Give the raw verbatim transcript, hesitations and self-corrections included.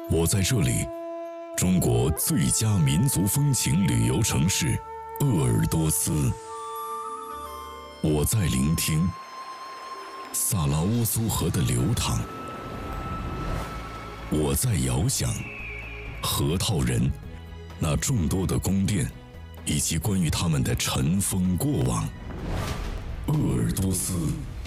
我在这里，中国最佳民族风情旅游城市鄂尔多斯。我在聆听萨拉乌苏河的流淌。我在遥想河套人那众多的宫殿，以及关于他们的尘封过往。鄂尔多斯